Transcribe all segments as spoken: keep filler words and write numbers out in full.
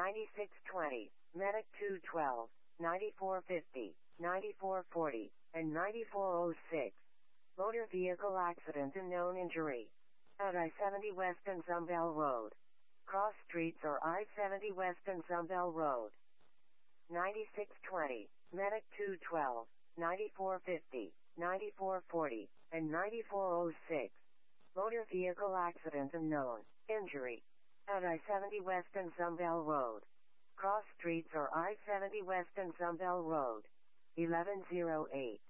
ninety-six twenty, Medic two twelve, ninety-four fifty, ninety-four forty, and ninety-four oh six. Motor vehicle accident and known injury. At I seventy West and Zumbell Road. Cross streets or I seventy West and Zumbell Road. ninety-six twenty, Medic two twelve, ninety-four fifty, ninety-four forty, and ninety-four oh six. Motor vehicle accident and known injury. At I seventy West and Zumbell Road. Cross streets or I seventy West and Zumbell Road. eleven oh eight.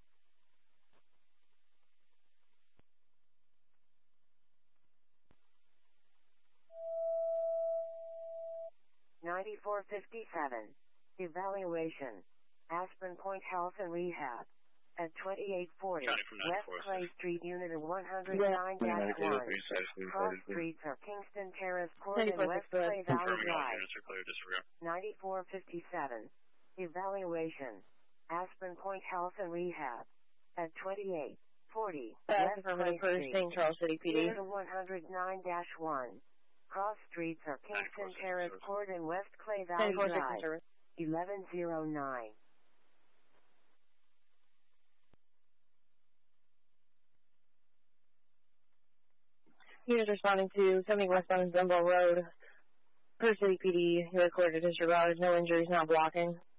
ninety-four fifty-seven. Evaluation. Aspen Point Health and Rehab. At twenty-eight forty, West Clay Street, Unit one oh nine dash one. Cross streets are Kingston Terrace Court and West Clay Valley Drive. ninety-four fifty-seven. Evaluation. Aspen Point Health and Rehab. At twenty-eight forty, West Clay Street, Unit one oh nine dash one. Cross streets are Kingston Terrace Court and West Clay Valley Drive. eleven oh nine. Units responding to seventy westbound Zumbell Road. Per City P D, you recorded disregard. No injuries, not blocking.